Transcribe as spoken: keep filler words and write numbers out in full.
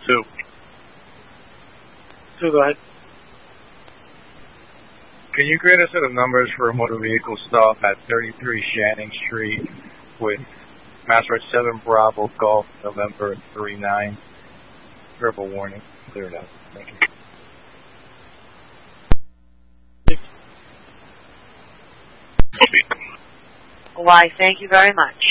Sue. Sue, go ahead. Can you grade us the numbers for a motor vehicle stop at thirty-three Shannon Street with Master seven Bravo Golf November three nine? Verbal warning. Clear it out. Thank you. Why, thank you very much.